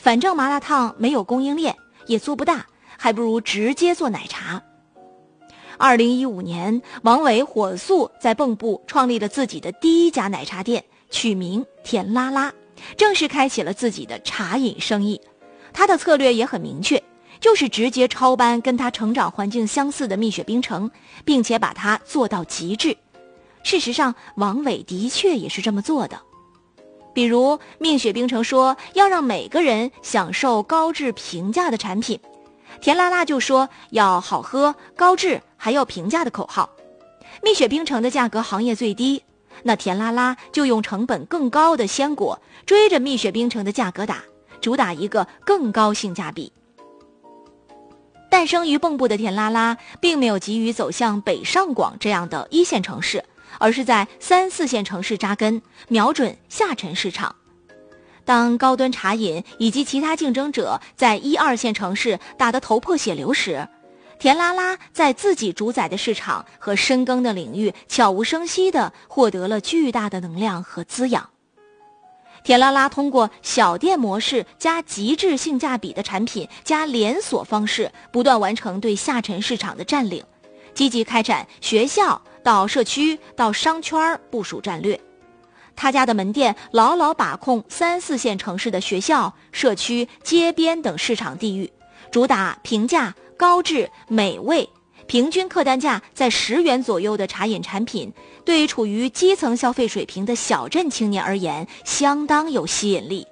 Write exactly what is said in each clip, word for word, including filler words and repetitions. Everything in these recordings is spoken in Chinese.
反正麻辣烫没有供应链，也做不大，还不如直接做奶茶。二零一五年，王伟火速在蚌埠创立了自己的第一家奶茶店，取名甜拉拉，正式开启了自己的茶饮生意。他的策略也很明确，就是直接抄搬跟他成长环境相似的蜜雪冰城，并且把它做到极致。事实上，王伟的确也是这么做的。比如蜜雪冰城说要让每个人享受高质平价的产品，甜拉拉就说要好喝、高质还要平价的口号。蜜雪冰城的价格行业最低，那甜拉拉就用成本更高的鲜果追着蜜雪冰城的价格打，主打一个更高性价比。诞生于蚌埠的甜拉拉并没有急于走向北上广这样的一线城市，而是在三四线城市扎根，瞄准下沉市场。当高端茶饮以及其他竞争者在一二线城市打得头破血流时，甜拉拉在自己主宰的市场和深耕的领域悄无声息地获得了巨大的能量和滋养。甜拉拉通过小店模式加极致性价比的产品加连锁方式，不断完成对下沉市场的占领，积极开展学校到社区到商圈部署战略。他家的门店牢牢把控三四线城市的学校、社区、街边等市场地域，主打平价、高质、美味，平均客单价在十元左右的茶饮产品，对处于基层消费水平的小镇青年而言，相当有吸引力。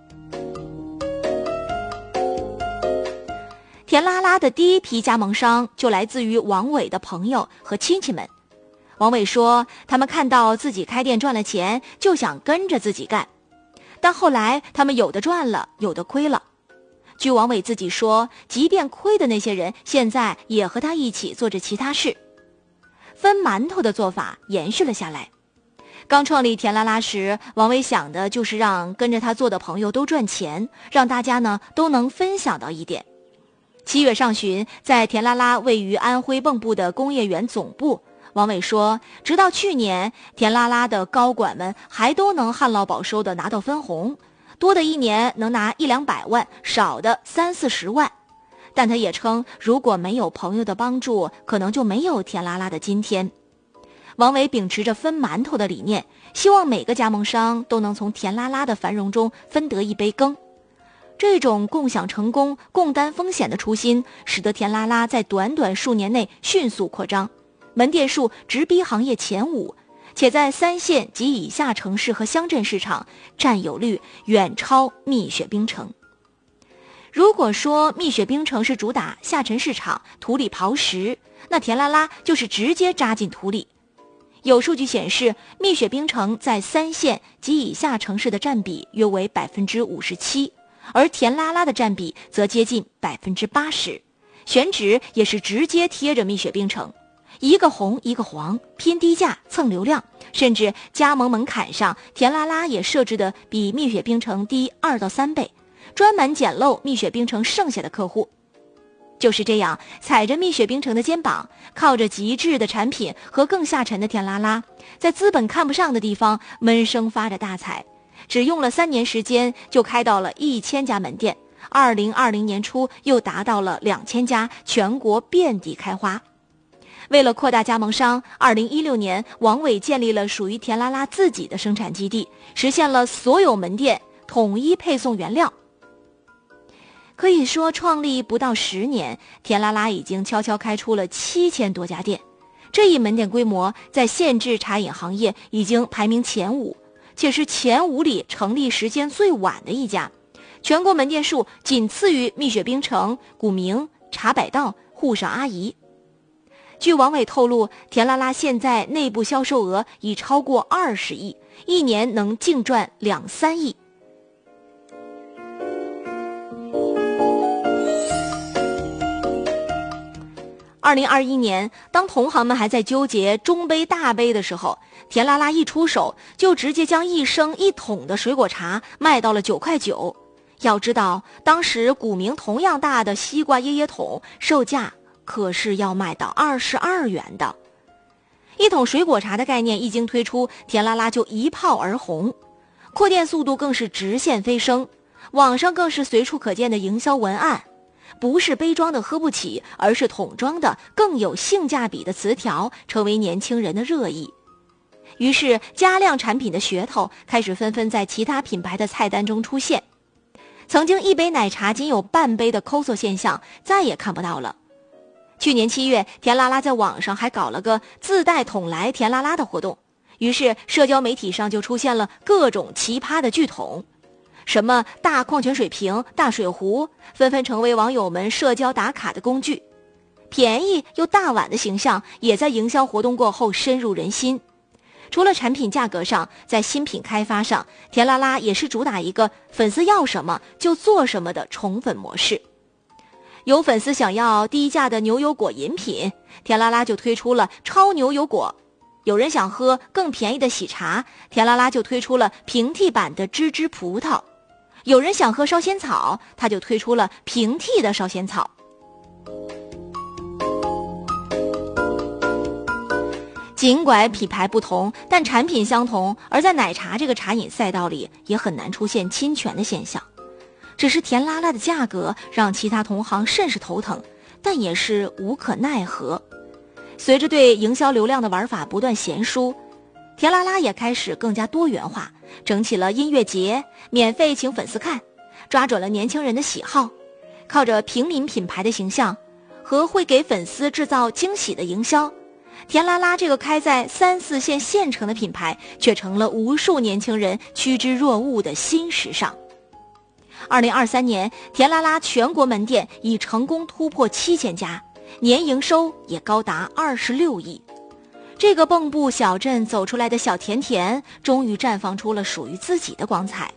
甜拉拉的第一批加盟商就来自于王伟的朋友和亲戚们。王伟说，他们看到自己开店赚了钱，就想跟着自己干，但后来他们有的赚了，有的亏了。据王伟自己说，即便亏的那些人现在也和他一起做着其他事。分馒头的做法延续了下来。刚创立甜拉拉时，王伟想的就是让跟着他做的朋友都赚钱，让大家呢都能分享到一点。七月上旬，在甜拉拉位于安徽蚌埠的工业园总部，王伟说，直到去年，甜拉拉的高管们还都能旱涝保收的拿到分红，多的一年能拿一两百万，少的三四十万。但他也称，如果没有朋友的帮助，可能就没有甜拉拉的今天。王伟秉持着分馒头的理念，希望每个加盟商都能从甜拉拉的繁荣中分得一杯羹。这种共享成功、共担风险的初心，使得甜拉拉在短短数年内迅速扩张，门店数直逼行业前五，且在三线及以下城市和乡镇市场占有率远超蜜雪冰城。如果说蜜雪冰城是主打下沉市场土里刨食，那甜拉拉就是直接扎进土里。有数据显示，蜜雪冰城在三线及以下城市的占比约为 百分之五十七， 而甜拉拉的占比则接近 百分之八十， 选址也是直接贴着蜜雪冰城，一个红一个黄，拼低价蹭流量，甚至加盟门槛上，甜拉拉也设置的比蜜雪冰城低二到三倍，专门捡漏蜜雪冰城剩下的客户。就是这样，踩着蜜雪冰城的肩膀，靠着极致的产品和更下沉的甜拉拉，在资本看不上的地方闷声发着大财，只用了三年时间就开到了一千家门店，二零二零年初又达到了两千家，全国遍地开花。为了扩大加盟商，二零一六年王伟建立了属于甜拉拉自己的生产基地，实现了所有门店统一配送原料。可以说，创立不到十年，甜拉拉已经悄悄开出了七千多家店。这一门店规模在现制茶饮行业已经排名前五，且是前五里成立时间最晚的一家。全国门店数仅次于蜜雪冰城、古茗、茶百道、沪上阿姨。据王伟透露，甜拉拉现在内部销售额已超过二十亿，一年能净赚两三亿。二零二一年，当同行们还在纠结中杯大杯的时候，甜拉拉一出手就直接将一升一桶的水果茶卖到了九块九。要知道，当时古茗同样大的西瓜椰椰桶售价可是要卖到二十二元的。一桶水果茶的概念一经推出，甜拉拉就一炮而红，扩店速度更是直线飞升。 网上更是随处可见的营销文案，不是杯装的喝不起，而是桶装的更有性价比的词条，成为年轻人的热议。于是加量产品的噱头开始纷纷在其他品牌的菜单中出现。曾经一杯奶茶仅有半杯的抠搜现象再也看不到了。去年七月，甜拉拉在网上还搞了个自带桶来甜拉拉的活动，于是社交媒体上就出现了各种奇葩的巨桶，什么大矿泉水瓶、大水壶，纷纷成为网友们社交打卡的工具。便宜又大碗的形象也在营销活动过后深入人心。除了产品价格上，在新品开发上，甜拉拉也是主打一个粉丝要什么就做什么的宠粉模式。有粉丝想要低价的牛油果饮品，甜拉拉就推出了超牛油果；有人想喝更便宜的喜茶，甜拉拉就推出了平替版的芝芝葡萄；有人想喝烧仙草，它就推出了平替的烧仙草。尽管品牌不同，但产品相同，而在奶茶这个茶饮赛道里，也很难出现侵权的现象。只是甜拉拉的价格让其他同行甚是头疼，但也是无可奈何。随着对营销流量的玩法不断娴熟，甜拉拉也开始更加多元化，整起了音乐节，免费请粉丝看，抓准了年轻人的喜好，靠着平民品牌的形象和会给粉丝制造惊喜的营销，甜拉拉这个开在三四线县城的品牌，却成了无数年轻人趋之若鹜的新时尚。二零二三年，甜拉拉全国门店已成功突破七千家，年营收也高达二十六亿。这个蚌埠小镇走出来的小甜甜，终于绽放出了属于自己的光彩。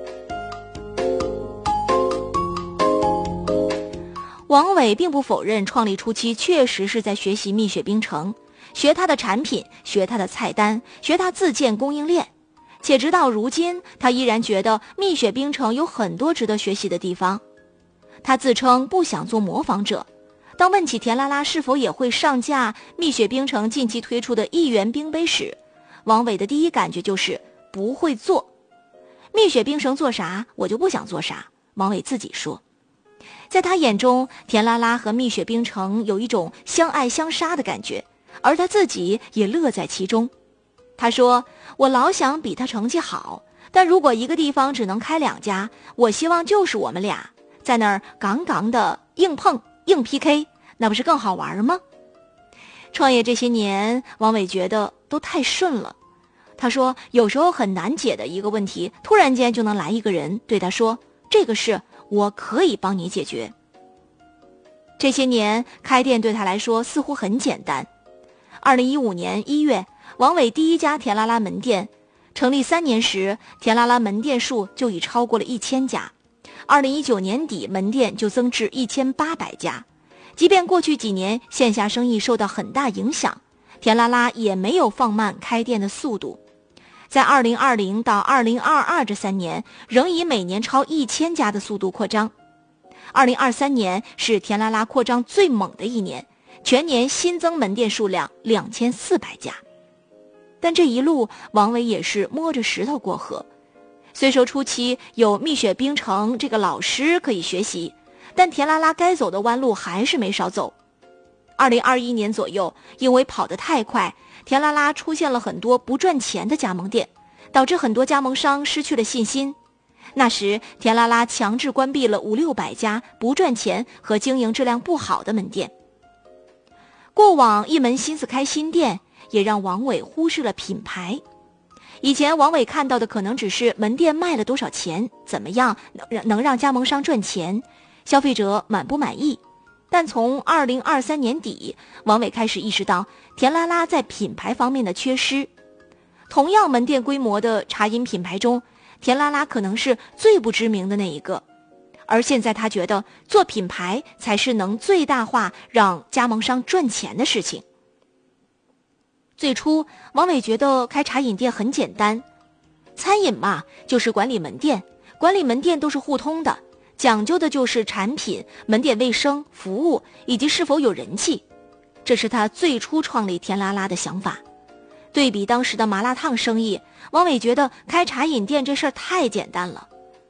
王伟并不否认创立初期确实是在学习蜜雪冰城，学他的产品，学他的菜单，学他自建供应链，且直到如今，他依然觉得蜜雪冰城有很多值得学习的地方。他自称不想做模仿者，当问起甜拉拉是否也会上架蜜雪冰城近期推出的一元冰杯时，王伟的第一感觉就是不会做。蜜雪冰城做啥，我就不想做啥，王伟自己说。在他眼中，甜拉拉和蜜雪冰城有一种相爱相杀的感觉，而他自己也乐在其中。他说，我老想比他成绩好，但如果一个地方只能开两家，我希望就是我们俩在那儿杠杠的硬碰硬 P K， 那不是更好玩吗？创业这些年，王伟觉得都太顺了。他说，有时候很难解的一个问题，突然间就能来一个人对他说，这个事我可以帮你解决。这些年开店对他来说似乎很简单。二零一五年一月，王伟第一家甜拉拉门店成立三年时，甜拉拉门店数就已超过了一千家。二零一九年底，门店就增至一千八百家。即便过去几年线下生意受到很大影响，甜拉拉也没有放慢开店的速度。在二零二零到二零二二这三年，仍以每年超一千家的速度扩张。二零二三年是甜拉拉扩张最猛的一年，全年新增门店数量两千四百家。但这一路，王伟也是摸着石头过河。虽说初期有蜜雪冰城这个老师可以学习，但甜拉拉该走的弯路还是没少走。二零二一年左右，因为跑得太快，甜拉拉出现了很多不赚钱的加盟店，导致很多加盟商失去了信心。那时甜拉拉强制关闭了五六百家不赚钱和经营质量不好的门店。过往一门心思开新店，也让王伟忽视了品牌。以前王伟看到的可能只是门店卖了多少钱，怎么样能能让加盟商赚钱，消费者满不满意。但从二零二三年底，王伟开始意识到甜拉拉在品牌方面的缺失。同样门店规模的茶饮品牌中，甜拉拉可能是最不知名的那一个。而现在他觉得做品牌才是能最大化让加盟商赚钱的事情。最初王伟觉得开茶饮店很简单，餐饮嘛，就是管理门店，管理门店都是互通的，讲究的就是产品、门店卫生、服务以及是否有人气。这是他最初创立甜拉拉的想法。对比当时的麻辣烫生意，王伟觉得开茶饮店这事儿太简单了。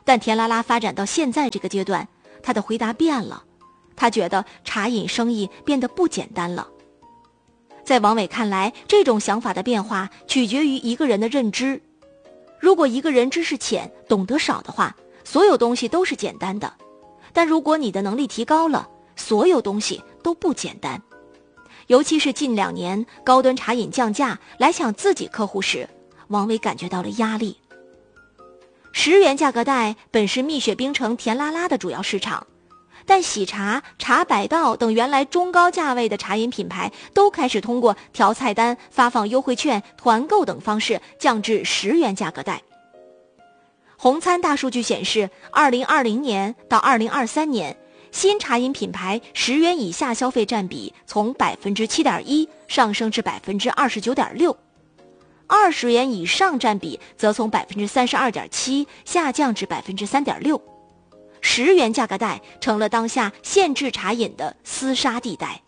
但田拉拉发展到现在这个阶段，他的回答变了，他觉得茶饮生意变得不简单了。在王伟看来，这种想法的变化取决于一个人的认知。如果一个人知识浅，懂得少的话，所有东西都是简单的。但如果你的能力提高了，所有东西都不简单。尤其是近两年高端茶饮降价来抢自己客户时，王伟感觉到了压力。十元价格带本是蜜雪冰城甜拉拉的主要市场，但喜茶、茶百道等原来中高价位的茶饮品牌都开始通过调菜单、发放优惠券、团购等方式降至十元价格带。红参大数据显示，二零二零年到二零二三年，新茶饮品牌十元以下消费占比从 百分之七点一 上升至 百分之二十九点六， 二十元以上占比则从 百分之三十二点七 下降至 百分之三点六。十元价格带成了当下限制茶饮的厮杀地带。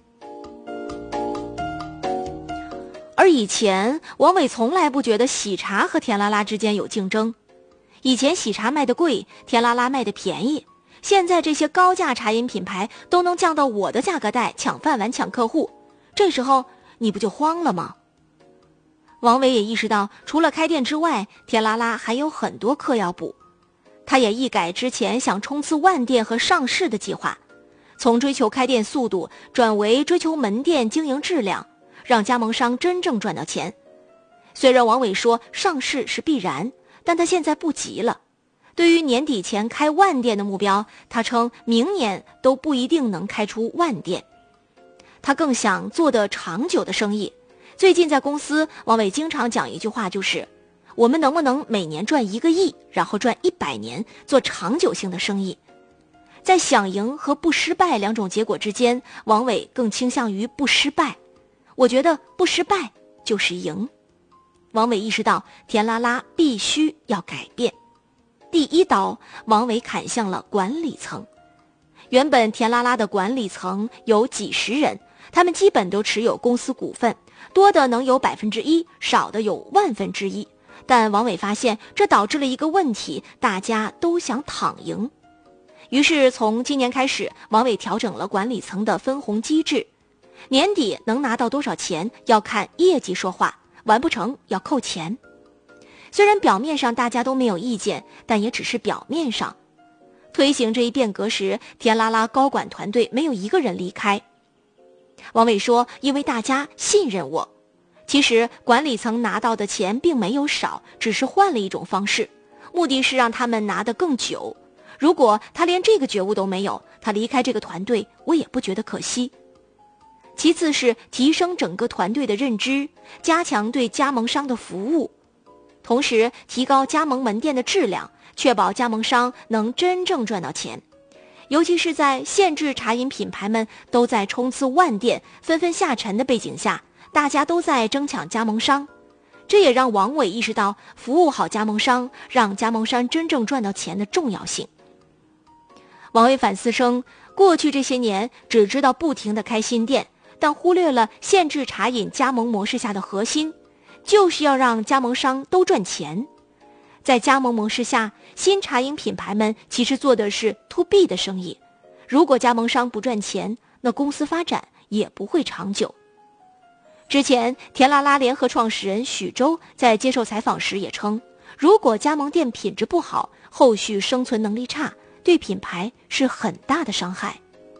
而以前王伟从来不觉得喜茶和甜拉拉之间有竞争，以前喜茶卖得贵，甜拉拉卖得便宜，现在这些高价茶饮品牌都能降到我的价格带，抢饭碗抢客户，这时候你不就慌了吗？王伟也意识到，除了开店之外，甜拉拉还有很多课要补。他也一改之前想冲刺万店和上市的计划，从追求开店速度转为追求门店经营质量，让加盟商真正赚到钱。虽然王伟说上市是必然，但他现在不急了。对于年底前开万店的目标，他称明年都不一定能开出万店。他更想做得长久的生意。最近在公司，王伟经常讲一句话，就是我们能不能每年赚一个亿，然后赚一百年，做长久性的生意。在想赢和不失败两种结果之间，王伟更倾向于不失败。我觉得不失败就是赢。王伟意识到甜拉拉必须要改变。第一刀，王伟砍向了管理层。原本甜拉拉的管理层有几十人，他们基本都持有公司股份，多的能有百分之一，少的有万分之一。但王伟发现，这导致了一个问题，大家都想躺赢。于是从今年开始，王伟调整了管理层的分红机制，年底能拿到多少钱要看业绩说话，完不成要扣钱。虽然表面上大家都没有意见，但也只是表面上。推行这一变革时，甜拉拉高管团队没有一个人离开。王伟说，因为大家信任我。其实管理层拿到的钱并没有少，只是换了一种方式，目的是让他们拿得更久。如果他连这个觉悟都没有，他离开这个团队，我也不觉得可惜。其次是提升整个团队的认知，加强对加盟商的服务，同时提高加盟门店的质量，确保加盟商能真正赚到钱。尤其是在限制茶饮品牌们都在冲刺万店，纷纷下沉的背景下，大家都在争抢加盟商，这也让王伟意识到服务好加盟商，让加盟商真正赚到钱的重要性。王伟反思称，过去这些年只知道不停地开新店，但忽略了限制茶饮加盟模式下的核心，就是要让加盟商都赚钱。在加盟模式下，新茶饮品牌们其实做的是 to B 的生意，如果加盟商不赚钱，那公司发展也不会长久。之前甜拉拉联合创始人许周在接受采访时也称，如果加盟店品质不好，后续生存能力差，对品牌是很大的伤害。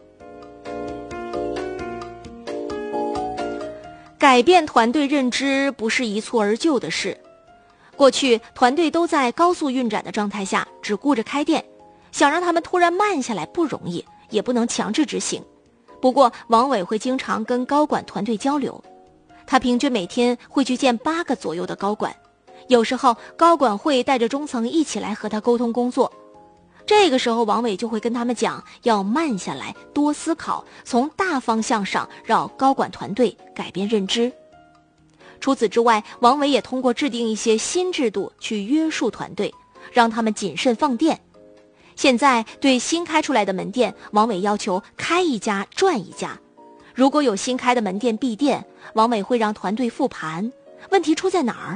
改变团队认知不是一蹴而就的事。过去团队都在高速运转的状态下，只顾着开店，想让他们突然慢下来不容易，也不能强制执行。不过王伟会经常跟高管团队交流，他平均每天会去见八个左右的高管，有时候高管会带着中层一起来和他沟通工作。这个时候王伟就会跟他们讲，要慢下来，多思考，从大方向上让高管团队改变认知。除此之外，王伟也通过制定一些新制度去约束团队，让他们谨慎放店。现在对新开出来的门店，王伟要求开一家赚一家。如果有新开的门店闭店，王伟会让团队复盘，问题出在哪儿？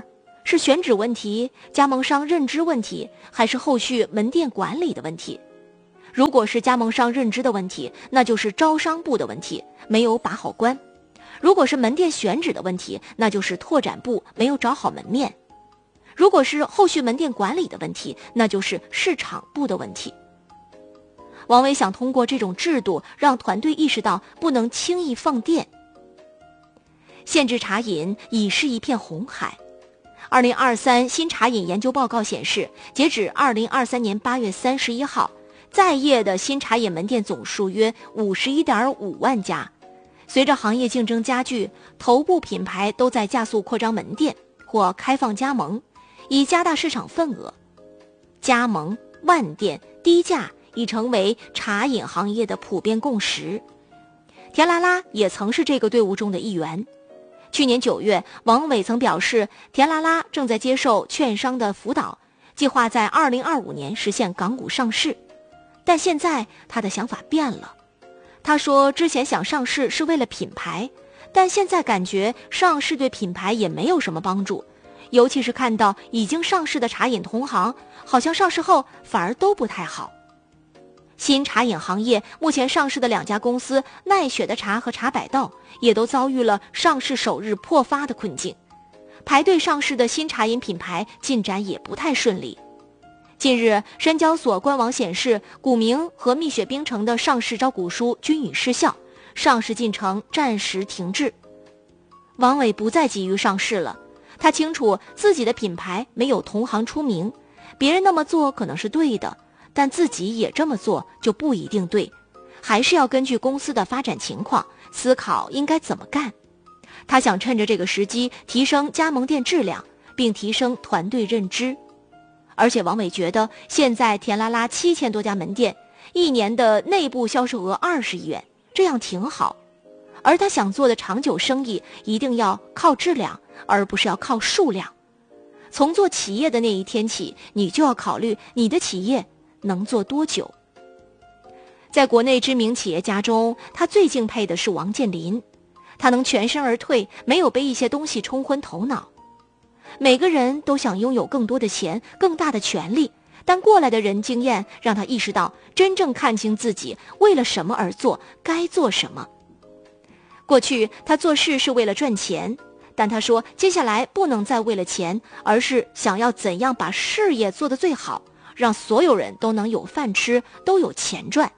是选址问题、加盟商认知问题，还是后续门店管理的问题？如果是加盟商认知的问题，那就是招商部的问题，没有把好关；如果是门店选址的问题，那就是拓展部没有找好门面；如果是后续门店管理的问题，那就是市场部的问题。王伟想通过这种制度让团队意识到不能轻易放电。限制茶饮已是一片红海。二零二三新茶饮研究报告显示，截止二零二三年八月三十一号，在业的新茶饮门店总数约五十一点五万家。随着行业竞争加剧，头部品牌都在加速扩张门店或开放加盟，以加大市场份额。加盟、万店、低价已成为茶饮行业的普遍共识。甜啦啦也曾是这个队伍中的一员。去年九月，王伟曾表示，甜啦啦正在接受券商的辅导，计划在二零二五年实现港股上市。但现在他的想法变了。他说之前想上市是为了品牌，但现在感觉上市对品牌也没有什么帮助，尤其是看到已经上市的茶饮同行，好像上市后反而都不太好。新茶饮行业目前上市的两家公司奈雪的茶和茶百道也都遭遇了上市首日破发的困境，排队上市的新茶饮品牌进展也不太顺利。近日，深交所官网显示，古茗和蜜雪冰城的上市招股书均已失效，上市进程暂时停滞。王伟不再急于上市了，他清楚自己的品牌没有同行出名，别人那么做可能是对的，但自己也这么做就不一定对，还是要根据公司的发展情况思考应该怎么干。他想趁着这个时机提升加盟店质量，并提升团队认知。而且王伟觉得现在甜啦啦七千多家门店，一年的内部销售额二十亿元，这样挺好。而他想做的长久生意一定要靠质量，而不是要靠数量。从做企业的那一天起，你就要考虑你的企业能做多久。在国内知名企业家中，他最敬佩的是王健林，他能全身而退，没有被一些东西冲昏头脑。每个人都想拥有更多的钱，更大的权利，但过来的人经验让他意识到，真正看清自己为了什么而做，该做什么。过去他做事是为了赚钱，但他说接下来不能再为了钱，而是想要怎样把事业做得最好，让所有人都能有饭吃，都有钱赚。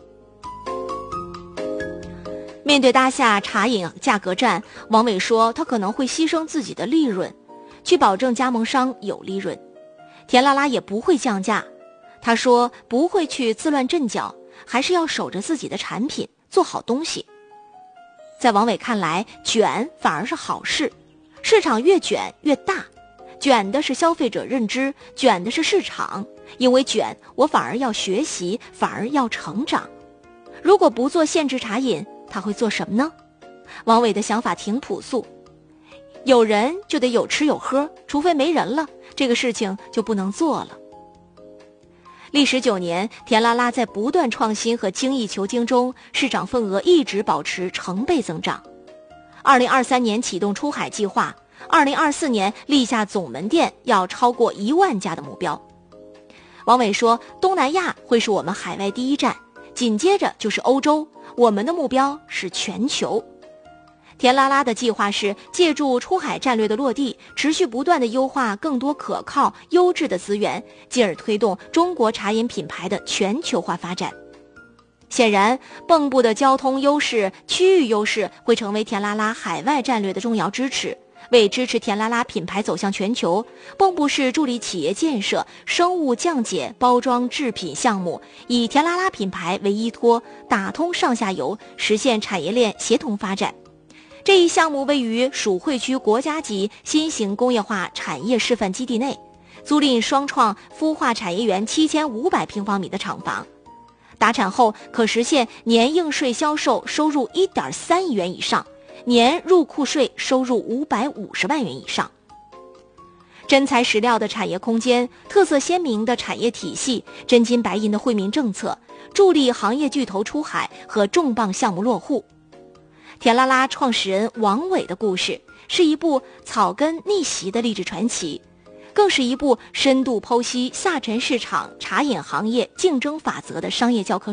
面对当下茶饮价格战，王伟说他可能会牺牲自己的利润，去保证加盟商有利润。甜啦啦也不会降价，他说不会去自乱阵脚，还是要守着自己的产品，做好东西。在王伟看来，卷反而是好事，市场越卷越大，卷的是消费者认知，卷的是市场，因为卷我反而要学习，反而要成长。如果不做限制茶饮，他会做什么呢？王伟的想法挺朴素，有人就得有吃有喝，除非没人了，这个事情就不能做了。历时九年，甜啦啦在不断创新和精益求精中，市场份额一直保持成倍增长。二零二三年启动出海计划，二零二四年立下总门店要超过一万家的目标。王伟说，东南亚会是我们海外第一站，紧接着就是欧洲，我们的目标是全球。甜啦啦的计划是借助出海战略的落地，持续不断地优化更多可靠优质的资源，进而推动中国茶饮品牌的全球化发展。显然，蚌埠的交通优势、区域优势会成为甜啦啦海外战略的重要支持。为支持甜啦啦品牌走向全球，蚌埠市助力企业建设生物降解包装制品项目，以甜啦啦品牌为依托，打通上下游，实现产业链协同发展。这一项目位于蜀会区国家级新型工业化产业示范基地内，租赁双创孵化产业园七千五百平方米的厂房，达产后可实现年应税销售收入 一点三亿元以上，年入库税收入五百五十万元以上。真材实料的产业空间，特色鲜明的产业体系，真金白银的惠民政策，助力行业巨头出海和重磅项目落户。甜啦啦创始人王伟的故事， 是一部草根逆袭的励志传奇，更是一部深度剖析下沉市场茶饮行业竞争法则的商业教科